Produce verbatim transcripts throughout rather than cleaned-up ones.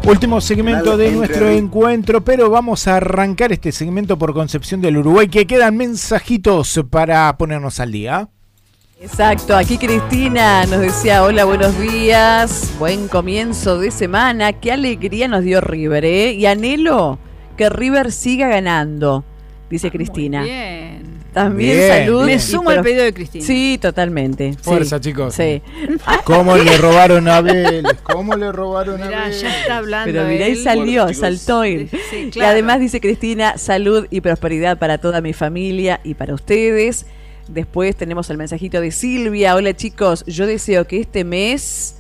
Último segmento de nuestro encuentro, pero vamos a arrancar este segmento por Concepción del Uruguay, que quedan mensajitos para ponernos al día. Exacto, aquí Cristina nos decía, hola, buenos días, buen comienzo de semana, qué alegría nos dio River, ¿eh? Y anhelo que River siga ganando, dice Cristina. Muy bien. También Bien, salud. Me bien. sumo al pedido de Cristina. Sí, totalmente. Fuerza, sí, chicos. Sí. ¿Cómo le robaron a Vélez? ¿Cómo le robaron a Mirá, Vélez? ya está hablando. Pero mirá, y él. salió, Bueno, chicos. saltó él. Sí, Y claro. además dice Cristina, salud y prosperidad para toda mi familia y para ustedes. Después tenemos el mensajito de Silvia. Hola chicos, yo deseo que este mes,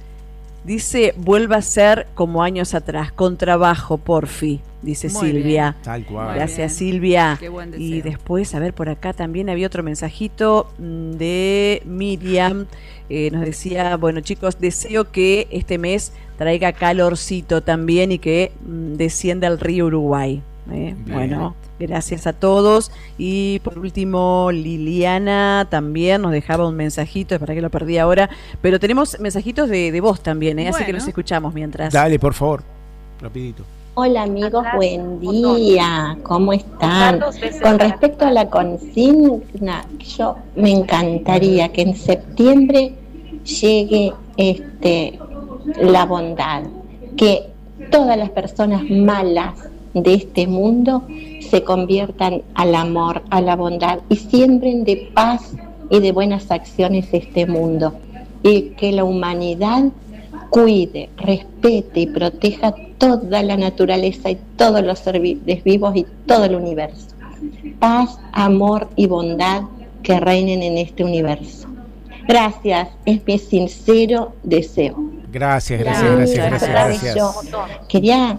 dice, vuelva a ser como años atrás, con trabajo, porfi, dice Muy Silvia. Tal cual. Muy Gracias bien. Silvia. Qué buen Y deseo. después, a ver, por acá también había otro mensajito mm, de Miriam. Eh, nos decía, bueno chicos, deseo que este mes traiga calorcito también y que mm, descienda el río Uruguay. Eh, bueno, gracias a todos. Y por último, Liliana también nos dejaba un mensajito, es para que lo perdí ahora, pero tenemos mensajitos de, de voz también, eh, así que Bueno. los escuchamos mientras. Dale, por favor, rapidito. Hola amigos, buen día, ¿cómo están? Con respecto a la consigna, yo me encantaría que en septiembre llegue este, la bondad, que todas las personas malas de este mundo se conviertan al amor, a la bondad y siembren de paz y de buenas acciones este mundo, y que la humanidad cuide, respete y proteja toda la naturaleza y todos los seres vivos y todo el universo. Paz, amor y bondad que reinen en este universo. Gracias, es mi sincero deseo. Gracias, gracias, gracias, gracias, gracias. Yo quería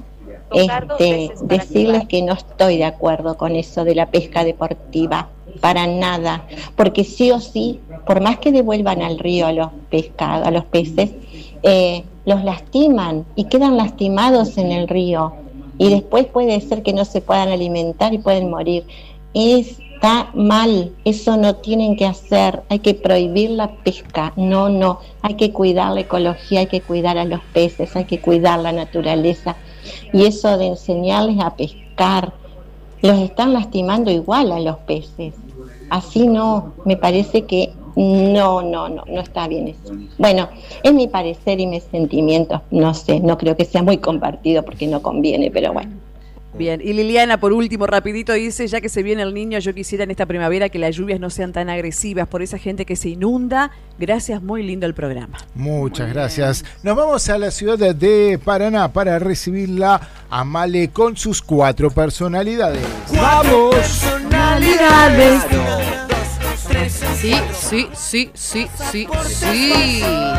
este, decirles que no estoy de acuerdo con eso de la pesca deportiva, para nada, porque sí o sí, por más que devuelvan al río a los pescados, a los peces, eh, los lastiman y quedan lastimados en el río y después puede ser que no se puedan alimentar y pueden morir. Está mal, eso no tienen que hacer, hay que prohibir la pesca, no, no, hay que cuidar la ecología, hay que cuidar a los peces, hay que cuidar la naturaleza, y eso de enseñarles a pescar, los están lastimando igual a los peces, así no, me parece que no, no, no, no está bien eso. Bueno, es mi parecer y mis sentimientos, no sé, no creo que sea muy compartido porque no conviene, pero bueno. Bien, y Liliana, por último, rapidito, dice, ya que se viene el niño, yo quisiera en esta primavera que las lluvias no sean tan agresivas por esa gente que se inunda. Gracias, muy lindo el programa. Muchas gracias. Nos vamos a la ciudad de Paraná para recibirla a Male con sus cuatro personalidades. ¡Vamos! Personalidades. Sí, sí, sí, sí, sí, sí.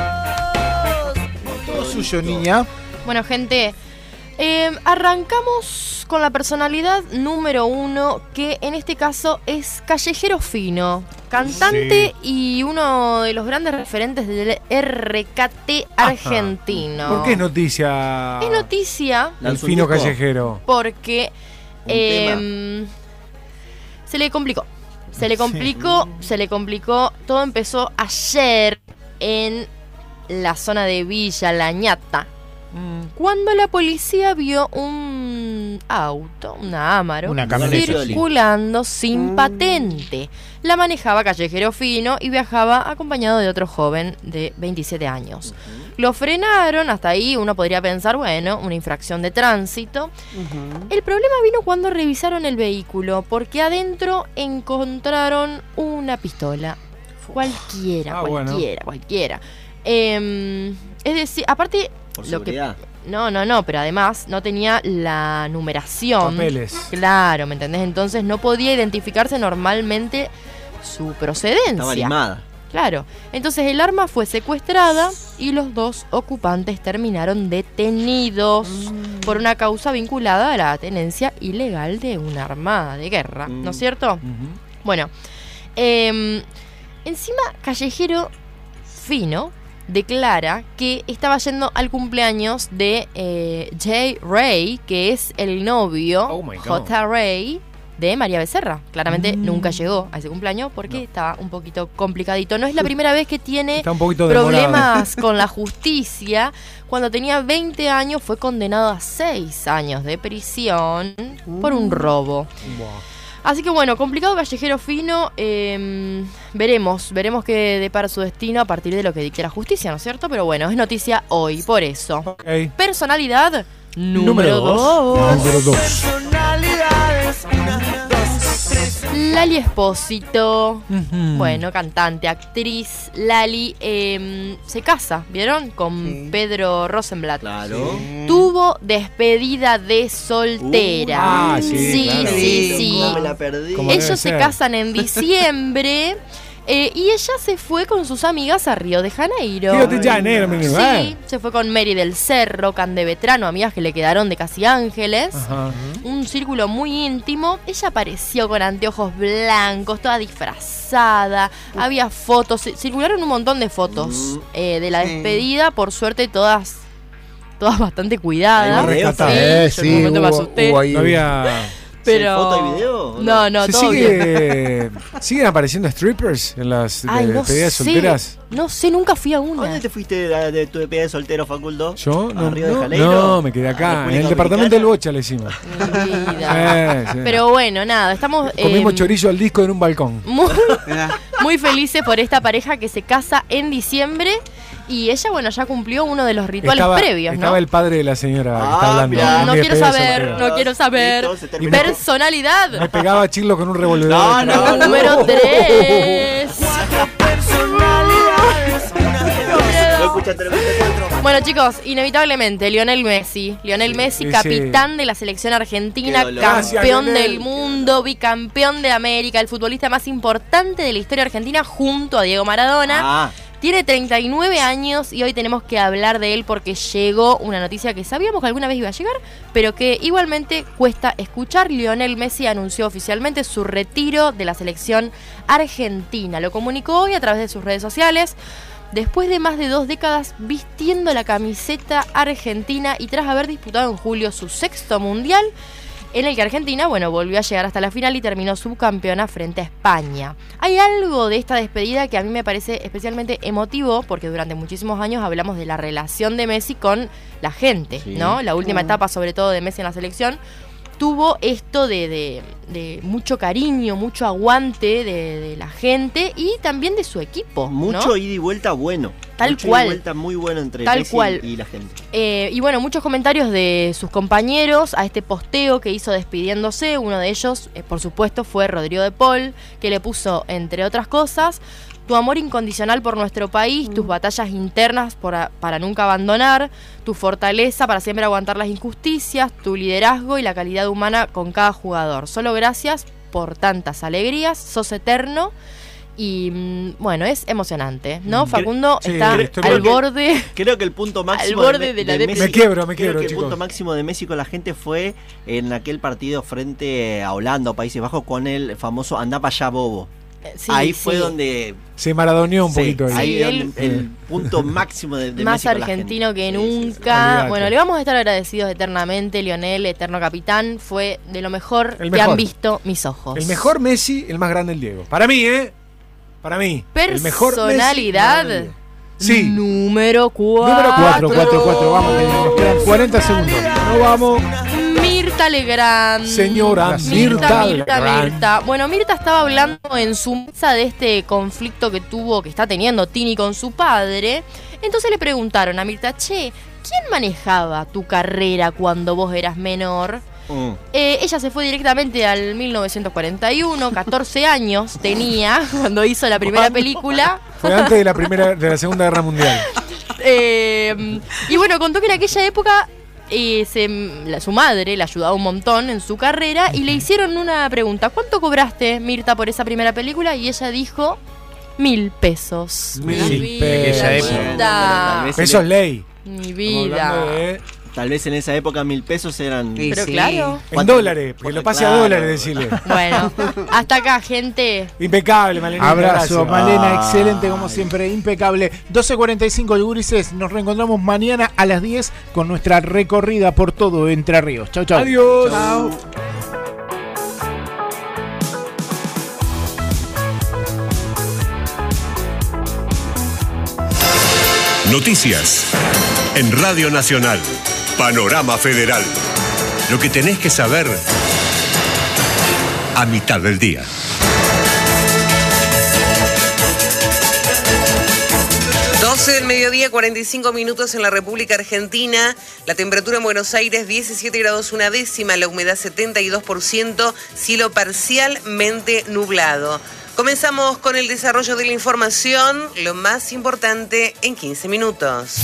Todo suyo, niña. Bueno, gente, eh, arrancamos con la personalidad número uno, que en este caso es Callejero Fino, cantante Sí. y uno de los grandes referentes del R K T argentino. ¿Por qué es noticia? Es noticia El Lanzó un fino disco. callejero. porque Un eh, se le complicó. Se le complicó, se le complicó. Todo empezó ayer en la zona de Villa La Ñata, cuando la policía vio un auto, una Amaro, Una camioneta. circulando sin patente. La manejaba Callejero Fino y viajaba acompañado de otro joven de veintisiete años. Lo frenaron, hasta ahí uno podría pensar, bueno, una infracción de tránsito. El problema vino cuando revisaron el vehículo, porque adentro encontraron una pistola. Cualquiera, Ah, bueno. cualquiera, cualquiera. Eh, es decir, aparte... Por Lo que, seguridad. no, no, no, pero además no tenía la numeración. Papeles. Claro, ¿me entendés? Entonces no podía identificarse normalmente su procedencia. Estaba animada. Claro. Entonces el arma fue secuestrada y los dos ocupantes terminaron detenidos Mm. por una causa vinculada a la tenencia ilegal de un arma de guerra, Mm. ¿no es cierto? Ujú. Bueno, eh, encima Callejero Fino declara que estaba yendo al cumpleaños de eh, Jay Ray, que es el novio, Oh my God. J. Ray, de María Becerra. Claramente Mm. nunca llegó a ese cumpleaños porque No. estaba un poquito complicadito. No es la primera vez que tiene Está un poquito demorado. problemas con la justicia. Cuando tenía veinte años fue condenado a seis años de prisión por un robo. Buah. Así que bueno, complicado Callejero Fino. eh, veremos, veremos qué depara su destino a partir de lo que dicte la justicia, ¿no es cierto? Pero bueno, es noticia hoy, por eso. Ok. Personalidad número Número dos. Número dos. Personalidades, una, dos, tres. Lali Espósito. Ujú. Bueno, cantante, actriz. Lali eh, se casa, ¿vieron? Con Sí. Pedro Rosenblatt. Claro. Tuvo despedida de soltera. Ah, sí, sí, claro. sí, sí. No me la perdí. Como debe Ellos se ser. casan en diciembre. eh, y ella se fue con sus amigas a Río de Janeiro. Río de Janeiro, mi lugar. Sí, se fue con Mary del Cerro, Cande Vetrano, amigas que le quedaron de Casi Ángeles. Ajá. Un círculo muy íntimo. Ella apareció con anteojos blancos, toda disfrazada. Había fotos, ci- circularon un montón de fotos Mm. eh, de la Sí. despedida. Por suerte, todas, todas bastante Hay cuidadas. video, Sí, también. Eh, yo en un momento me asusté. hubo ahí- No había. pero... ¿Foto y video? o No, no, ¿Se todo bien. sigue, ¿Siguen apareciendo strippers en las de- Ay, no despedidas sé. solteras? No sé, nunca fui a ¿A una. ¿Dónde te fuiste de, de tu despedida de soltero, Facundo? ¿Yo? ¿A No, Río de no, Janeiro? no, me quedé ¿A acá, en República el departamento del Dominicana? Bocha le hicimos. Mi vida. Eh, sí. Pero bueno, nada, estamos Comimos eh, chorizo al disco en un balcón. muy, Mirá. muy felices por esta pareja que se casa en diciembre. Y ella, bueno, ya cumplió uno de los rituales Estaba, previos, estaba ¿no? el padre de la señora que Ah, está hablando. mirá. en No mi quiero despedida saber, soltera. no quiero saber. Listo, se terminó. Personalidad. Me pegaba chirlo con un revólver. No, no, Número tres. Personalidades, una, dos. No escuchaste lo que te encuentro. Bueno, chicos, inevitablemente, Lionel Messi. Lionel Messi, Sí, capitán de la selección argentina, Qué dolor. campeón Gracias, del Lionel. mundo, bicampeón de América, el futbolista más importante de la historia argentina junto a Diego Maradona. Ah, Tiene treinta y nueve años y hoy tenemos que hablar de él porque llegó una noticia que sabíamos que alguna vez iba a llegar, pero que igualmente cuesta escuchar. Lionel Messi anunció oficialmente su retiro de la selección argentina. Lo comunicó hoy a través de sus redes sociales. Después de más de dos décadas vistiendo la camiseta argentina y tras haber disputado en julio su sexto mundial, en el que Argentina, bueno, volvió a llegar hasta la final y terminó subcampeona frente a España. Hay algo de esta despedida que a mí me parece especialmente emotivo, porque durante muchísimos años hablamos de la relación de Messi con la gente, Sí. ¿no? La última etapa, sobre todo, de Messi en la selección, tuvo esto de, de- de mucho cariño, mucho aguante de, de la gente y también de su equipo, ¿no? mucho ida y vuelta bueno. Tal mucho cual. ida y vuelta muy bueno entre Tal Messi cual. y la gente. Eh, y bueno, muchos comentarios de sus compañeros a este posteo que hizo despidiéndose. Uno de ellos, eh, por supuesto, fue Rodrigo de Paul, que le puso, entre otras cosas, tu amor incondicional por nuestro país, tus batallas internas por a- para nunca abandonar, tu fortaleza para siempre aguantar las injusticias, tu liderazgo y la calidad humana con cada jugador. Solo gracias por tantas alegrías, sos eterno. Y mm, bueno, es emocionante, ¿no? Mm, Facundo sí, está estoy- al creo que- borde. Creo que el punto máximo borde de, Me- de la de depresión. Messi, Me quiebro, me creo quiebro, que el chicos. punto máximo de Messi con la gente fue en aquel partido frente a Holanda o Países Bajos con el famoso andá pa' allá bobo. Sí, ahí fue sí. donde Se maradoneó un sí, poquito ahí. ahí Sí, es él- donde el punto máximo de, de Más Messi con la argentino gente. que Sí, sí, sí. nunca. Olvídate. Bueno, le vamos a estar agradecidos eternamente, Lionel, eterno capitán. Fue de lo mejor El que mejor. han visto mis ojos. El mejor Messi, el más grande el Diego. Para mí, ¿eh? Para mí. El mejor Messi, el más Personalidad grande el Diego. Sí. número cuatro. Número cuatro, cuatro, cuatro, vamos, que nos quedan cuarenta segundos. No vamos. Mirta Legrand. Señora Mirta, Mirta Mirta, Legrand. Mirta. Bueno, Mirta estaba hablando en su mesa de este conflicto que tuvo, que está teniendo Tini con su padre. Entonces le preguntaron a Mirta, che, ¿quién manejaba tu carrera cuando vos eras menor? Mm. Eh, ella se fue directamente al mil novecientos cuarenta y uno, catorce años tenía cuando hizo la primera película. Fue antes de la primera, de la Segunda Guerra Mundial. Eh, y bueno, contó que en aquella época eh, se- la- su madre le ayudaba un montón en su carrera y le hicieron una pregunta: ¿cuánto cobraste, Mirta, por esa primera película? Y ella dijo mil pesos. Mil Mi vida, pesos. Aquella época. Mirta. Tal vez Eso es ley. Mi Estamos vida. hablando de- Tal vez en esa época mil pesos eran... Sí, Pero sí. claro. En ¿Cuánto? dólares, porque lo pase a Claro. dólares, decirle. Bueno, hasta acá, gente. Impecable, Malena. Abrazo, gracias. Malena, Ay. excelente como siempre, impecable. doce cuarenta y cinco, Gurises, nos reencontramos mañana a las diez con nuestra recorrida por todo Entre Ríos. Chau, chau. Adiós. Chau. Noticias en Radio Nacional. Panorama Federal. Lo que tenés que saber a mitad del día. doce del mediodía, cuarenta y cinco minutos en la República Argentina. La temperatura en Buenos Aires, diecisiete grados una décima. La humedad, setenta y dos por ciento. Cielo parcialmente nublado. Comenzamos con el desarrollo de la información. Lo más importante en quince minutos.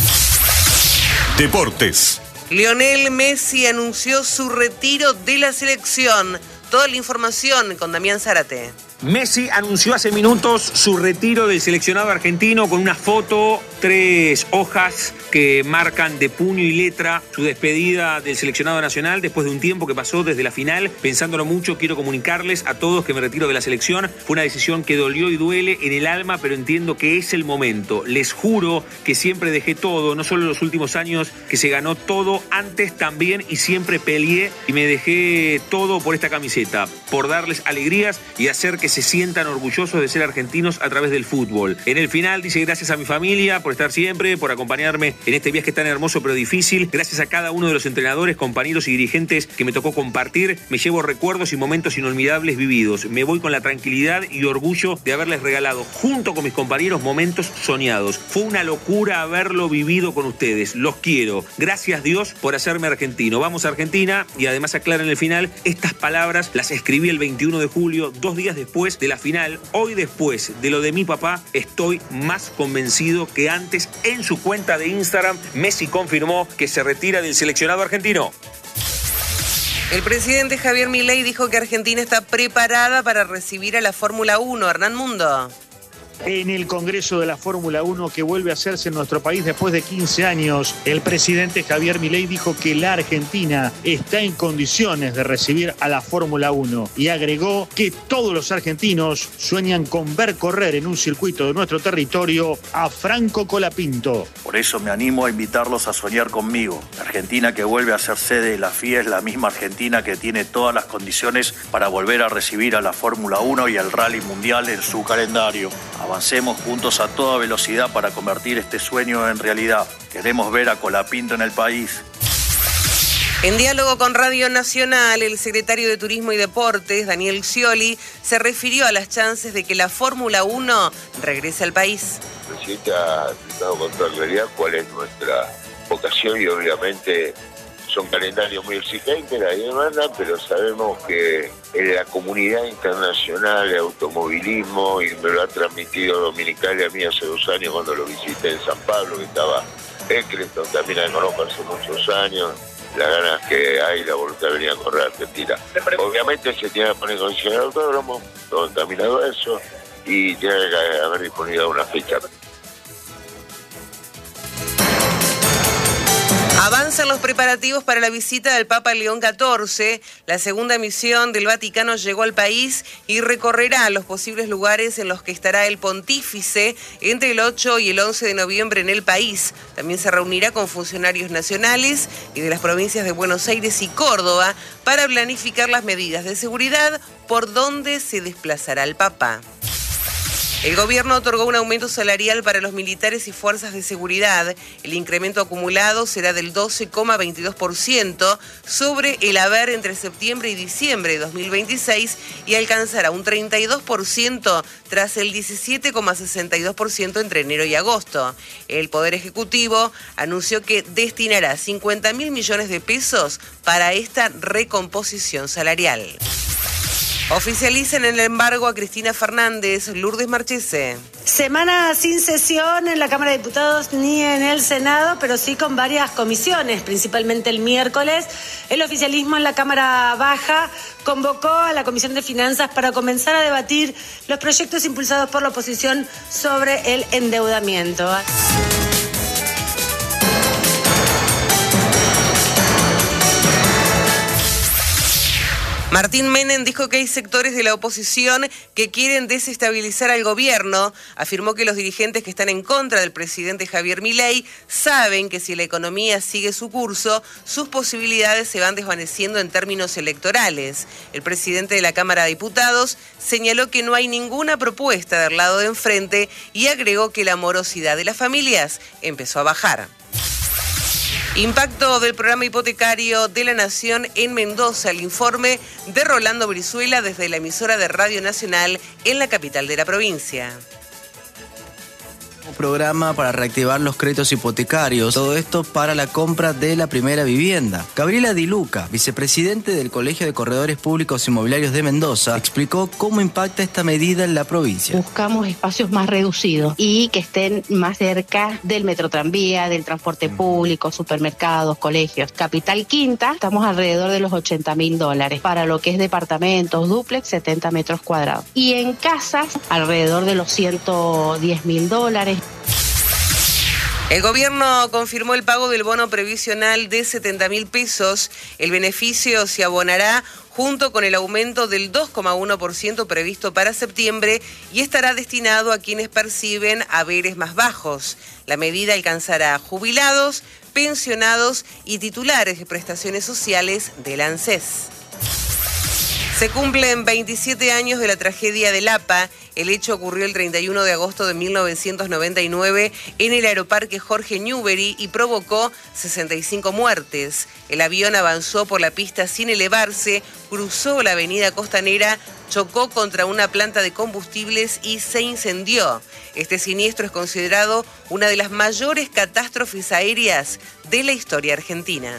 Deportes. Lionel Messi anunció su retiro de la selección. Toda la información con Damián Zárate. Messi anunció hace minutos su retiro del seleccionado argentino con una foto, tres hojas que marcan de puño y letra su despedida del seleccionado nacional después de un tiempo que pasó desde la final. Pensándolo mucho, quiero comunicarles a todos que me retiro de la selección. Fue una decisión que dolió y duele en el alma, pero entiendo que es el momento. Les juro que siempre dejé todo, no solo en los últimos años que se ganó todo, antes también, y siempre peleé y me dejé todo por esta camiseta, por darles alegrías y hacer que se sientan orgullosos de ser argentinos a través del fútbol. En el final dice gracias a mi familia por estar siempre, por acompañarme en este viaje tan hermoso pero difícil. Gracias a cada uno de los entrenadores, compañeros y dirigentes que me tocó compartir. Me llevo recuerdos y momentos inolvidables vividos. Me voy con la tranquilidad y orgullo de haberles regalado junto con mis compañeros momentos soñados. Fue una locura haberlo vivido con ustedes. Los quiero. Gracias Dios por hacerme argentino. Vamos a Argentina. Y además aclara en el final, estas palabras las escribí el veintiuno de julio, dos días después de la final. Hoy, después de lo de mi papá, estoy más convencido que antes. En su cuenta de Instagram, Messi confirmó que se retira del seleccionado argentino. El presidente Javier Milei dijo que Argentina está preparada para recibir a la Fórmula uno. Hernán Mundo. En el Congreso de la Fórmula uno que vuelve a hacerse en nuestro país después de quince años, el presidente Javier Milei dijo que la Argentina está en condiciones de recibir a la Fórmula uno y agregó que todos los argentinos sueñan con ver correr en un circuito de nuestro territorio a Franco Colapinto. Por eso me animo a invitarlos a soñar conmigo. La Argentina que vuelve a ser sede de la F I A es la misma Argentina que tiene todas las condiciones para volver a recibir a la Fórmula uno y al Rally Mundial en su calendario. Avancemos juntos a toda velocidad para convertir este sueño en realidad. Queremos ver a Colapinto en el país. En diálogo con Radio Nacional, el secretario de Turismo y Deportes, Daniel Scioli, se refirió a las chances de que la Fórmula uno regrese al país. El presidente ha explicado con toda claridad cuál es nuestra vocación y obviamente son calendarios muy exigentes, la demanda, pero sabemos que en la comunidad internacional de automovilismo, y me lo ha transmitido Dominicali a mí hace dos años cuando lo visité en San Pablo, que estaba Eccleston, también la conozco hace muchos años, las ganas que hay, la voluntad de venir a correr a Argentina. Obviamente se tiene que poner en condición el autódromo, todo encaminado a eso, y tiene que haber disponibilidad una fecha. Avanzan los preparativos para la visita del Papa León catorce. La segunda misión del Vaticano llegó al país y recorrerá los posibles lugares en los que estará el pontífice entre el ocho y el once de noviembre en el país. También se reunirá con funcionarios nacionales y de las provincias de Buenos Aires y Córdoba para planificar las medidas de seguridad por donde se desplazará el Papa. El gobierno otorgó un aumento salarial para los militares y fuerzas de seguridad. El incremento acumulado será del doce coma veintidós por ciento sobre el haber entre septiembre y diciembre de dos mil veintiséis y alcanzará un treinta y dos por ciento tras el diecisiete coma sesenta y dos por ciento entre enero y agosto. El Poder Ejecutivo anunció que destinará cincuenta mil millones de pesos para esta recomposición salarial. Oficializan el embargo a Cristina Fernández. Lourdes Marchese. Semana sin sesión en la Cámara de Diputados ni en el Senado, pero sí con varias comisiones, principalmente el miércoles. El oficialismo en la Cámara Baja convocó a la Comisión de Finanzas para comenzar a debatir los proyectos impulsados por la oposición sobre el endeudamiento. Martín Menem dijo que hay sectores de la oposición que quieren desestabilizar al gobierno. Afirmó que los dirigentes que están en contra del presidente Javier Milei saben que si la economía sigue su curso, sus posibilidades se van desvaneciendo en términos electorales. El presidente de la Cámara de Diputados señaló que no hay ninguna propuesta del lado de enfrente y agregó que la morosidad de las familias empezó a bajar. Impacto del programa hipotecario de la Nación en Mendoza. El informe de Rolando Brizuela desde la emisora de Radio Nacional en la capital de la provincia. Programa para reactivar los créditos hipotecarios, todo esto para la compra de la primera vivienda. Gabriela Di Luca, vicepresidente del Colegio de Corredores Públicos Inmobiliarios de Mendoza, explicó cómo impacta esta medida en la provincia. Buscamos espacios más reducidos y que estén más cerca del metrotranvía, del transporte público, supermercados, colegios. Capital Quinta, estamos alrededor de los ochenta mil dólares. Para lo que es departamentos, dúplex, setenta metros cuadrados. Y en casas, alrededor de los ciento diez mil dólares. El gobierno confirmó el pago del bono previsional de setenta mil pesos. El beneficio se abonará junto con el aumento del dos coma uno por ciento previsto para septiembre y estará destinado a quienes perciben haberes más bajos. La medida alcanzará a jubilados, pensionados y titulares de prestaciones sociales del ANSES. Se cumplen veintisiete años de la tragedia de Lapa. El hecho ocurrió el treinta y uno de agosto de mil novecientos noventa y nueve en el aeroparque Jorge Newbery y provocó sesenta y cinco muertes. El avión avanzó por la pista sin elevarse, cruzó la avenida Costanera, chocó contra una planta de combustibles y se incendió. Este siniestro es considerado una de las mayores catástrofes aéreas de la historia argentina.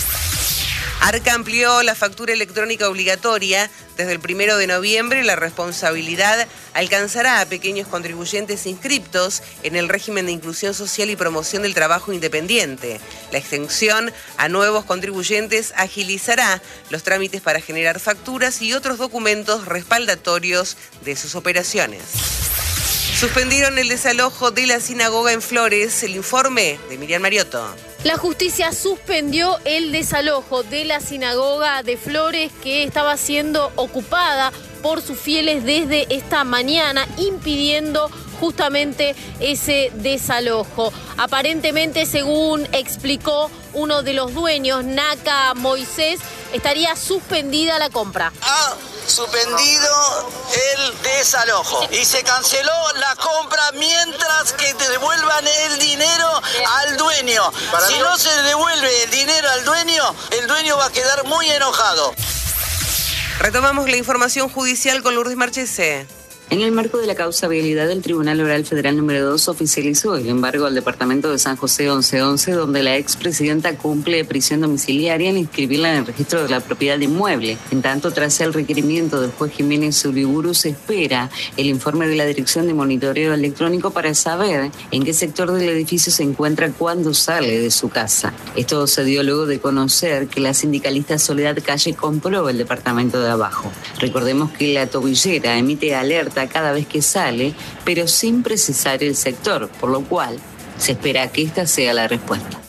Arca amplió la factura electrónica obligatoria. Desde el primero de noviembre, la responsabilidad alcanzará a pequeños contribuyentes inscriptos en el régimen de inclusión social y promoción del trabajo independiente. La extensión a nuevos contribuyentes agilizará los trámites para generar facturas y otros documentos respaldatorios de sus operaciones. Suspendieron el desalojo de la sinagoga en Flores. El informe de Miriam Mariotto. La justicia suspendió el desalojo de la sinagoga de Flores que estaba siendo ocupada por sus fieles desde esta mañana, impidiendo justamente ese desalojo. Aparentemente, según explicó uno de los dueños, Naka Moisés, estaría suspendida la compra. Ha suspendido el desalojo y se canceló la compra mientras que te devuelvan el dinero al dueño. Si no se devuelve el dinero al dueño, el dueño va a quedar muy enojado. Retomamos la información judicial con Lourdes Marchese. En el marco de la causa vialidad, el Tribunal Oral Federal número dos oficializó el embargo al departamento de San José once once, donde la expresidenta cumple prisión domiciliaria al inscribirla en el registro de la propiedad inmueble. En tanto, tras el requerimiento del juez Jiménez Uriburu, se espera el informe de la Dirección de Monitoreo Electrónico para saber en qué sector del edificio se encuentra cuando sale de su casa. Esto se dio luego de conocer que la sindicalista Soledad Calle compró el departamento de abajo. Recordemos que la tobillera emite alerta cada vez que sale, pero sin precisar el sector, por lo cual se espera que esta sea la respuesta.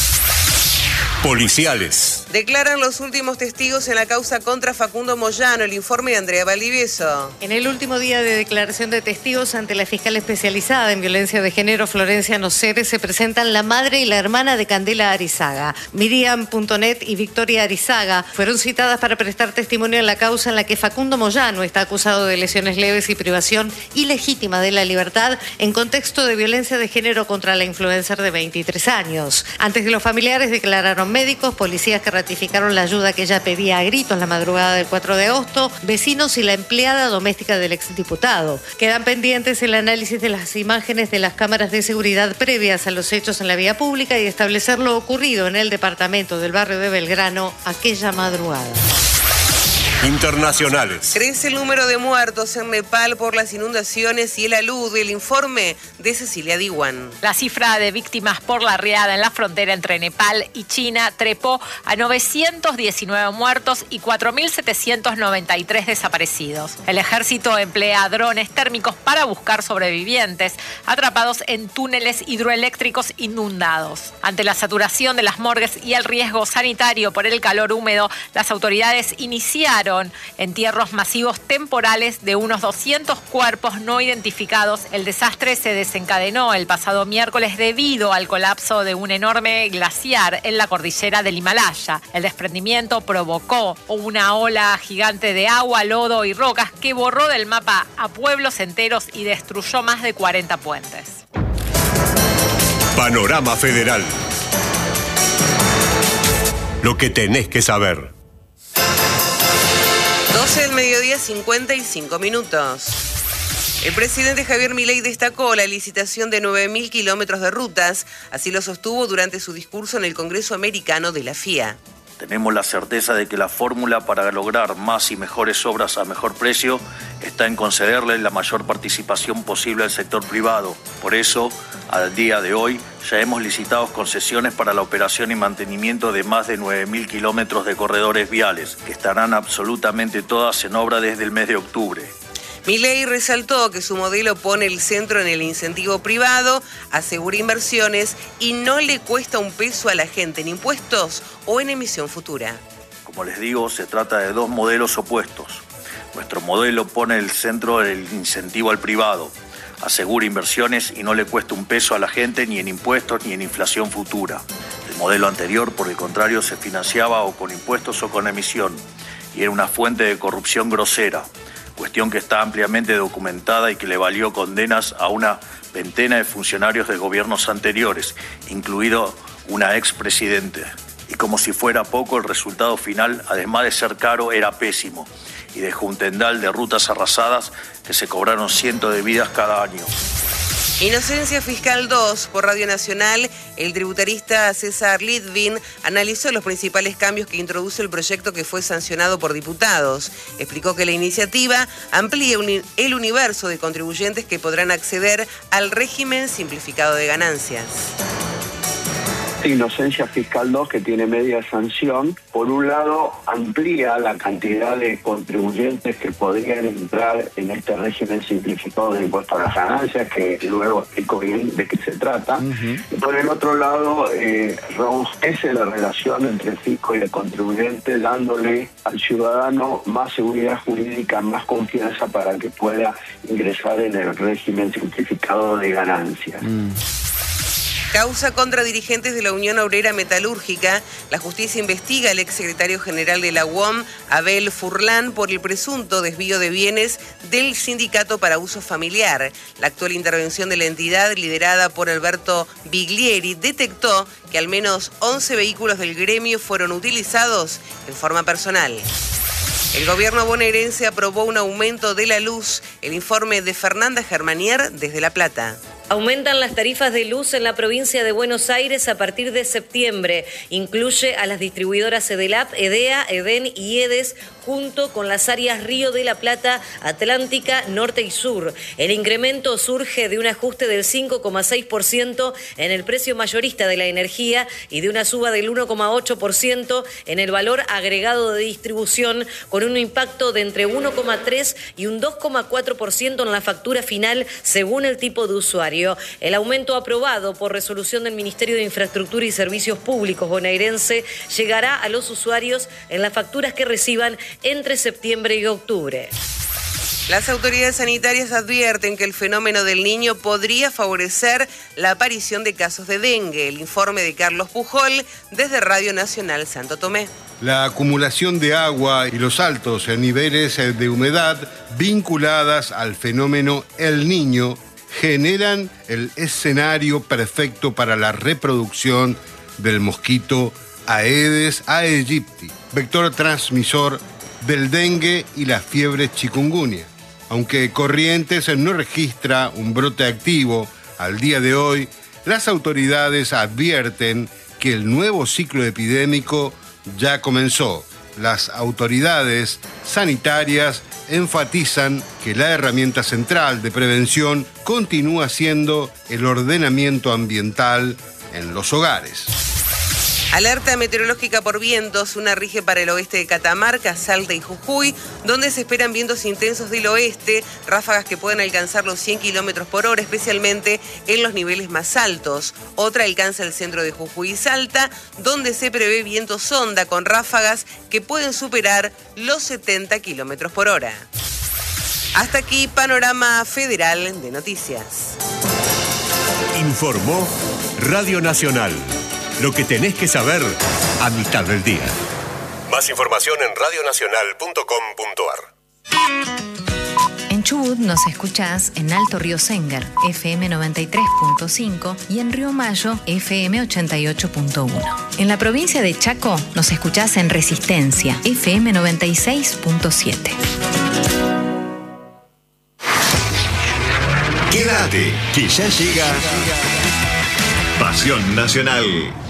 Policiales. Declaran los últimos testigos en la causa contra Facundo Moyano. El informe de Andrea Valdivieso. En el último día de declaración de testigos ante la fiscal especializada en violencia de género, Florencia Nocere, se presentan la madre y la hermana de Candela Arizaga. Miriam punto net y Victoria Arizaga fueron citadas para prestar testimonio en la causa en la que Facundo Moyano está acusado de lesiones leves y privación ilegítima de la libertad en contexto de violencia de género contra la influencer de veintitrés años. Antes de los familiares declararon médicos, policías que ratificaron la ayuda que ella pedía a gritos la madrugada del cuatro de agosto, vecinos y la empleada doméstica del exdiputado. Quedan pendientes el análisis de las imágenes de las cámaras de seguridad previas a los hechos en la vía pública y establecer lo ocurrido en el departamento del barrio de Belgrano aquella madrugada. Internacionales. Crece el número de muertos en Nepal por las inundaciones y el alud. El informe de Cecilia Diwan. La cifra de víctimas por la riada en la frontera entre Nepal y China trepó a novecientos diecinueve muertos y cuatro mil setecientos noventa y tres desaparecidos. El ejército emplea drones térmicos para buscar sobrevivientes atrapados en túneles hidroeléctricos inundados. Ante la saturación de las morgues y el riesgo sanitario por el calor húmedo, las autoridades iniciaron realizaron entierros masivos temporales de unos doscientos cuerpos no identificados. El desastre se desencadenó el pasado miércoles debido al colapso de un enorme glaciar en la cordillera del Himalaya. El desprendimiento provocó una ola gigante de agua, lodo y rocas que borró del mapa a pueblos enteros y destruyó más de cuarenta puentes. Panorama Federal. Lo que tenés que saber. doce del mediodía, cincuenta y cinco minutos. El presidente Javier Milei destacó la licitación de nueve mil kilómetros de rutas. Así lo sostuvo durante su discurso en el Congreso Americano de la F I A. Tenemos la certeza de que la fórmula para lograr más y mejores obras a mejor precio está en concederle la mayor participación posible al sector privado. Por eso, al día de hoy, ya hemos licitado concesiones para la operación y mantenimiento de más de nueve mil kilómetros de corredores viales, que estarán absolutamente todas en obra desde el mes de octubre. Milei resaltó que su modelo pone el centro en el incentivo privado, asegura inversiones y no le cuesta un peso a la gente en impuestos o en emisión futura. Como les digo, se trata de dos modelos opuestos. Nuestro modelo pone el centro en el incentivo al privado, asegura inversiones y no le cuesta un peso a la gente ni en impuestos ni en inflación futura. El modelo anterior, por el contrario, se financiaba o con impuestos o con emisión y era una fuente de corrupción grosera. Cuestión que está ampliamente documentada y que le valió condenas a una veintena de funcionarios de gobiernos anteriores, incluido una expresidente. Y como si fuera poco, el resultado final, además de ser caro, era pésimo y dejó un tendal de rutas arrasadas que se cobraron cientos de vidas cada año. Inocencia Fiscal dos, por Radio Nacional, el tributarista César Litvin analizó los principales cambios que introduce el proyecto que fue sancionado por diputados. Explicó que la iniciativa amplía el universo de contribuyentes que podrán acceder al régimen simplificado de ganancias. Inocencia Fiscal dos, que tiene media sanción, por un lado amplía la cantidad de contribuyentes que podrían entrar en este régimen simplificado de impuesto a las ganancias, que luego explico bien de qué se trata. Uh-huh. Y por el otro lado, eh, robustece la relación entre el fisco y el contribuyente, dándole al ciudadano más seguridad jurídica, más confianza para que pueda ingresar en el régimen simplificado de ganancias. Uh-huh. Causa contra dirigentes de la Unión Obrera Metalúrgica. La justicia investiga al exsecretario general de la U O M, Abel Furlan, por el presunto desvío de bienes del sindicato para uso familiar. La actual intervención de la entidad, liderada por Alberto Biglieri, detectó que al menos once vehículos del gremio fueron utilizados en forma personal. El gobierno bonaerense aprobó un aumento de la luz. El informe de Fernanda Germanier desde La Plata. Aumentan las tarifas de luz en la provincia de Buenos Aires a partir de septiembre. Incluye a las distribuidoras Edelap, Edea, Eden y Edes, junto con las áreas Río de la Plata, Atlántica, Norte y Sur. El incremento surge de un ajuste del cinco coma seis por ciento en el precio mayorista de la energía y de una suba del uno coma ocho por ciento en el valor agregado de distribución, con un impacto de entre uno coma tres por ciento y un dos coma cuatro por ciento en la factura final, según el tipo de usuario. El aumento aprobado por resolución del Ministerio de Infraestructura y Servicios Públicos bonaerense llegará a los usuarios en las facturas que reciban entre septiembre y octubre. Las autoridades sanitarias advierten que el fenómeno del Niño podría favorecer la aparición de casos de dengue. El informe de Carlos Pujol desde Radio Nacional Santo Tomé. La acumulación de agua y los altos niveles de humedad vinculadas al fenómeno El Niño generan el escenario perfecto para la reproducción del mosquito Aedes aegypti, vector transmisor del dengue y la fiebre chikungunya. Aunque Corrientes no registra un brote activo al día de hoy, las autoridades advierten que el nuevo ciclo epidémico ya comenzó. Las autoridades sanitarias enfatizan que la herramienta central de prevención continúa siendo el ordenamiento ambiental en los hogares. Alerta meteorológica por vientos, una rige para el oeste de Catamarca, Salta y Jujuy, donde se esperan vientos intensos del oeste, ráfagas que pueden alcanzar los cien kilómetros por hora, especialmente en los niveles más altos. Otra alcanza el centro de Jujuy y Salta, donde se prevé viento sonda con ráfagas que pueden superar los setenta kilómetros por hora. Hasta aquí, Panorama Federal de Noticias. Informó Radio Nacional. Lo que tenés que saber a mitad del día. Más información en radio nacional punto com punto a r. En Chubut nos escuchás en Alto Río Sénger, F M noventa y tres punto cinco, y en Río Mayo, F M ochenta y ocho punto uno. En la provincia de Chaco nos escuchás en Resistencia, F M noventa y seis punto siete. Quédate, que ya llega Pasión Nacional.